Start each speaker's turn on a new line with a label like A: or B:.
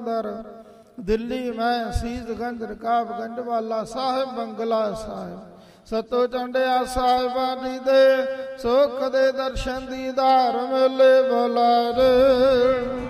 A: ਜਲੰਧਰ, ਦਿੱਲੀ ਮੈਂ ਸੀਸਗੰਜ, ਰਕਾਬਗੰਜ ਵਾਲਾ ਸਾਹਿਬ, ਬੰਗਲਾ ਸਾਹਿਬ, ਸਤੋ ਚੰਡਿਆ ਸਾਹਿਬਾਂ ਜੀ ਦੇ ਸੁੱਖ ਦੇ ਦਰਸ਼ਨ ਦੀਦਾਰ ਮੇਲੇ ਬੁਲਾਰੇ।